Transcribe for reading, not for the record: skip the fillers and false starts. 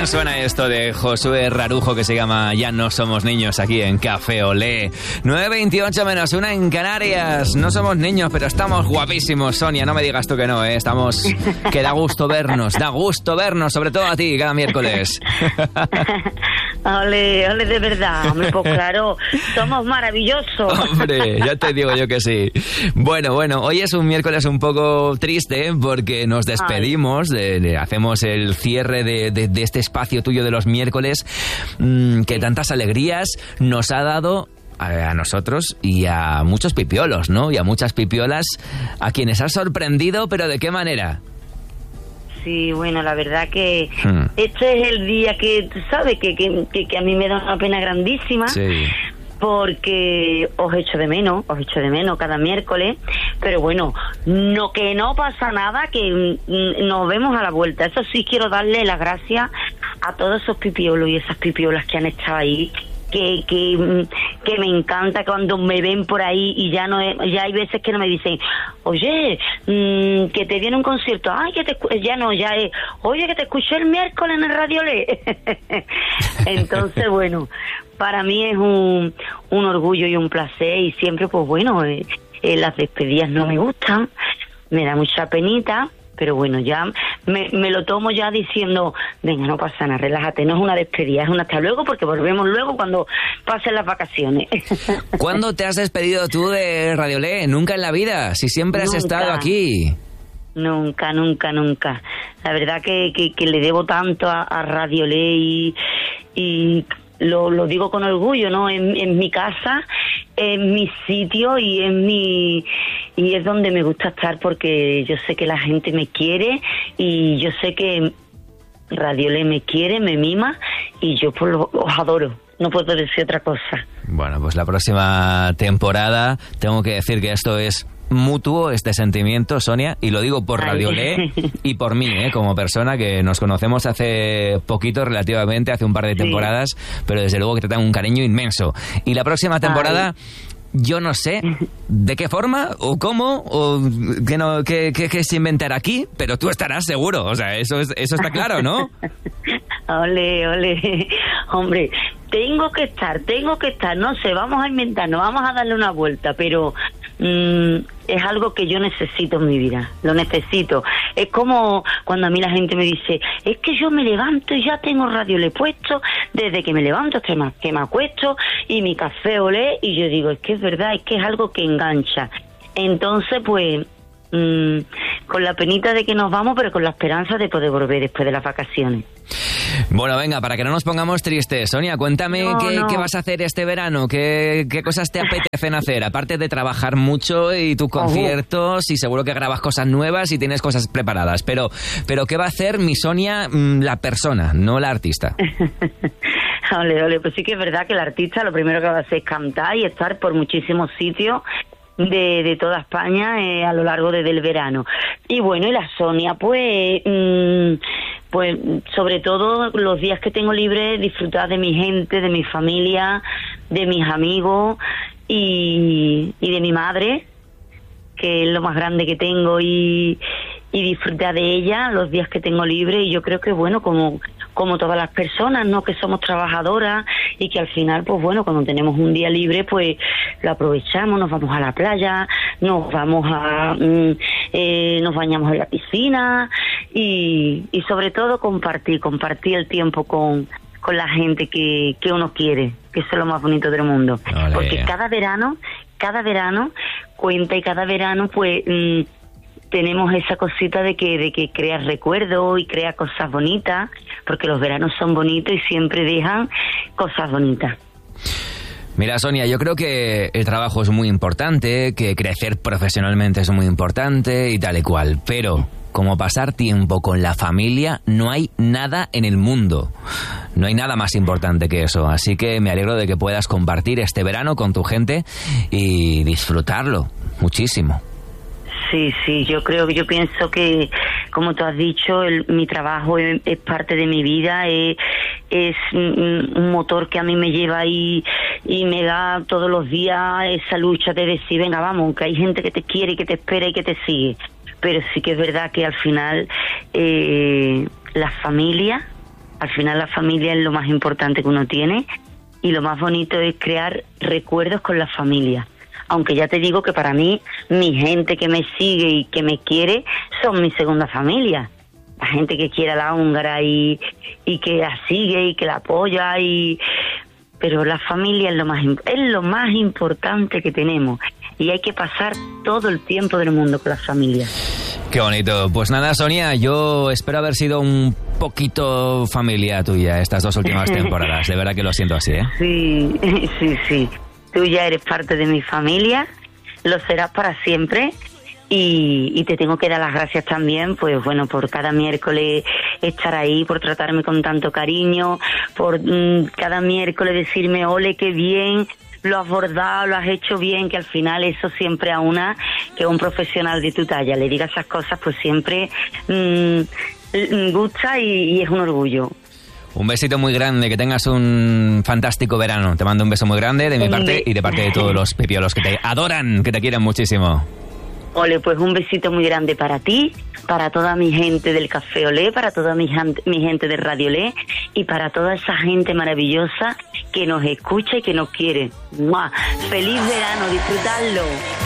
suena esto de Josué Rarujo que se llama Ya no somos niños aquí en Café Olé? 9:28 menos 1 en Canarias. No somos niños, pero estamos guapísimos, Sonia. No me digas tú que no, ¿eh? Estamos... Que da gusto vernos, sobre todo a ti, cada miércoles. Ole, ole, de verdad, hombre, pues claro, somos maravillosos. Hombre, ya te digo yo que sí. Bueno, hoy es un miércoles un poco triste porque nos despedimos, hacemos el cierre de este espacio tuyo de los miércoles, que tantas alegrías nos ha dado a nosotros y a muchos pipiolos, ¿no? Y a muchas pipiolas a quienes has sorprendido, pero ¿de qué manera? Sí, bueno, la verdad que este es el día que, tú sabes, que a mí me da una pena grandísima. Sí. Porque os echo de menos cada miércoles, pero bueno, que no pasa nada, que nos vemos a la vuelta. Eso sí, quiero darle las gracias a todos esos pipiolos y esas pipiolas que han estado ahí, que me encanta cuando me ven por ahí y ya hay veces que no me dicen, oye, que te viene un concierto, ay, oye, que te escuché el miércoles en el Radio Le. Entonces, bueno, para mí es un orgullo y un placer, y siempre, pues bueno, las despedidas no me gustan, me da mucha penita, pero bueno, ya me lo tomo ya diciendo, venga, no pasa nada, relájate, no es una despedida, es un hasta luego, porque volvemos luego cuando pasen las vacaciones. ¿Cuándo te has despedido tú de Radio Le? Nunca en la vida, si siempre has estado aquí. Nunca. La verdad que le debo tanto a Radio Le y lo digo con orgullo, ¿no? En mi casa, en mi sitio y es donde me gusta estar, porque yo sé que la gente me quiere y yo sé que Radio Le me quiere, me mima, y yo pues os adoro. No puedo decir otra cosa. Bueno, pues la próxima temporada tengo que decir que esto es mutuo, este sentimiento, Sonia, y lo digo por Radio Le y por mí, como persona, que nos conocemos hace poquito, relativamente, hace un par de temporadas, pero desde luego que te tengo un cariño inmenso. Y la próxima temporada, yo no sé de qué forma o cómo o qué se inventará aquí, pero tú estarás seguro, o sea, eso está claro, ¿no? Ole, hombre, tengo que estar, no sé, vamos a inventarnos, vamos a darle una vuelta, pero es algo que yo necesito en mi vida, lo necesito. Es como cuando a mí la gente me dice, es que yo me levanto y ya tengo Radio Le puesto, desde que me levanto que me acuesto, y mi Café Olé, y yo digo, es que es verdad, es que es algo que engancha. Entonces, pues, con la penita de que nos vamos, pero con la esperanza de poder volver después de las vacaciones. Bueno, venga, para que no nos pongamos tristes, Sonia, cuéntame qué vas a hacer este verano, qué cosas te apetecen hacer, aparte de trabajar mucho y tus conciertos, y seguro que grabas cosas nuevas y tienes cosas preparadas, pero ¿qué va a hacer mi Sonia, la persona, no la artista? Ole, pues sí que es verdad que el artista lo primero que va a hacer es cantar y estar por muchísimos sitios de toda España a lo largo del verano. Y bueno, y la Sonia, pues sobre todo los días que tengo libre, disfrutar de mi gente, de mi familia, de mis amigos y de mi madre, que es lo más grande que tengo, y disfrutar de ella los días que tengo libre. Y yo creo que, bueno, como todas las personas, ¿no?, que somos trabajadoras y que al final, pues bueno, cuando tenemos un día libre, pues lo aprovechamos, nos vamos a la playa, nos vamos nos bañamos en la piscina y sobre todo compartir el tiempo con la gente que uno quiere, que eso es lo más bonito del mundo. Olé. Porque cada verano cuenta, y cada verano pues tenemos esa cosita de que creas recuerdos y creas cosas bonitas, porque los veranos son bonitos y siempre dejan cosas bonitas. Mira, Sonia, yo creo que el trabajo es muy importante, que crecer profesionalmente es muy importante y tal y cual, pero como pasar tiempo con la familia, no hay nada en el mundo. No hay nada más importante que eso. Así que me alegro de que puedas compartir este verano con tu gente y disfrutarlo muchísimo. Sí, yo pienso que, como tú has dicho, mi trabajo es parte de mi vida, es un motor que a mí me lleva y me da todos los días esa lucha de decir, venga, vamos, que hay gente que te quiere y que te espera y que te sigue. Pero sí que es verdad que al final la familia Al final la familia es lo más importante que uno tiene y lo más bonito es crear recuerdos con la familia. Aunque ya te digo que para mí, mi gente que me sigue y que me quiere son mi segunda familia. La gente que quiere a la húngara y que la sigue y que la apoya pero la familia es lo más importante que tenemos y hay que pasar todo el tiempo del mundo con la familia. Qué bonito. Pues nada, Sonia, yo espero haber sido un poquito familia tuya estas 2 últimas temporadas. De verdad que lo siento así, ¿eh? Sí. Tú ya eres parte de mi familia, lo serás para siempre. Y te tengo que dar las gracias también, pues bueno, por cada miércoles estar ahí, por tratarme con tanto cariño, por cada miércoles decirme, ole, qué bien, lo has bordado, lo has hecho bien, que al final eso siempre a una, que un profesional de tu talla le diga esas cosas, pues siempre gusta y es un orgullo. Un besito muy grande, que tengas un fantástico verano. Te mando un beso muy grande de mi parte y de parte de todos los pipiolos que te adoran, que te quieren muchísimo. Ole, pues un besito muy grande para ti, para toda mi gente del Café Olé, para toda mi gente de Radio Olé y para toda esa gente maravillosa que nos escucha y que nos quiere. ¡Mua! ¡Feliz verano! ¡Disfrutadlo!